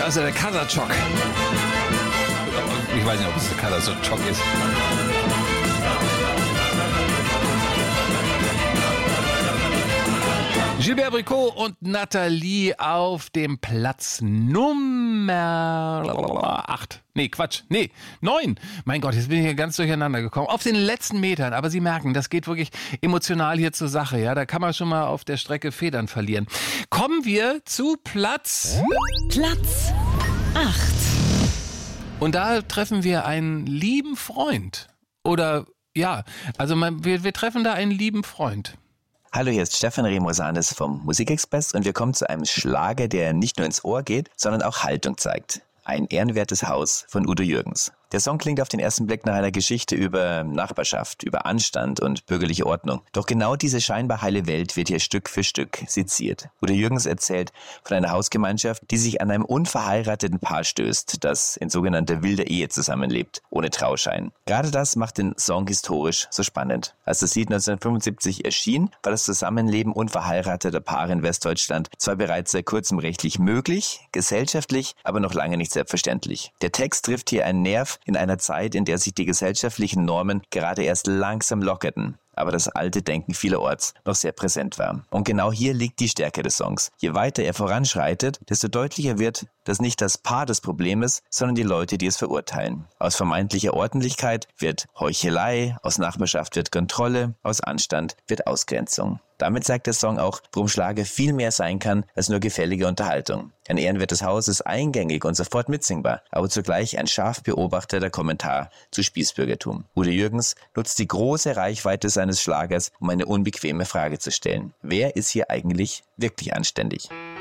Also der Kasachok. Ich weiß nicht, ob es der Kasachok ist. Gilbert Bécaud und Nathalie auf dem Platz Nummer 8. Nee, Quatsch. Nee, 9. Mein Gott, jetzt bin ich hier ganz durcheinander gekommen. Auf den letzten Metern. Aber Sie merken, das geht wirklich emotional hier zur Sache. Ja, da kann man schon mal auf der Strecke Federn verlieren. Kommen wir zu Platz 8. Und da treffen wir einen lieben Freund. Oder, ja, also wir treffen da einen lieben Freund. Hallo, hier ist Stefan Remosanes vom Musikexpress und wir kommen zu einem Schlager, der nicht nur ins Ohr geht, sondern auch Haltung zeigt. Ein ehrenwertes Haus von Udo Jürgens. Der Song klingt auf den ersten Blick nach einer Geschichte über Nachbarschaft, über Anstand und bürgerliche Ordnung. Doch genau diese scheinbar heile Welt wird hier Stück für Stück seziert. Udo Jürgens erzählt von einer Hausgemeinschaft, die sich an einem unverheirateten Paar stößt, das in sogenannter wilder Ehe zusammenlebt, ohne Trauschein. Gerade das macht den Song historisch so spannend. Als das Lied 1975 erschien, war das Zusammenleben unverheirateter Paare in Westdeutschland zwar bereits seit kurzem rechtlich möglich, gesellschaftlich, aber noch lange nicht selbstverständlich. Der Text trifft hier einen Nerv in einer Zeit, in der sich die gesellschaftlichen Normen gerade erst langsam lockerten, aber das alte Denken vielerorts noch sehr präsent war. Und genau hier liegt die Stärke des Songs. Je weiter er voranschreitet, desto deutlicher wird, dass nicht das Paar das Problem ist, sondern die Leute, die es verurteilen. Aus vermeintlicher Ordentlichkeit wird Heuchelei, aus Nachbarschaft wird Kontrolle, aus Anstand wird Ausgrenzung. Damit sagt der Song auch, warum Schlager viel mehr sein kann als nur gefällige Unterhaltung. Ein ehrenwertes Haus ist eingängig und sofort mitsingbar, aber zugleich ein scharf beobachteter Kommentar zu Spießbürgertum. Udo Jürgens nutzt die große Reichweite seines Schlagers, um eine unbequeme Frage zu stellen. Wer ist hier eigentlich wirklich anständig?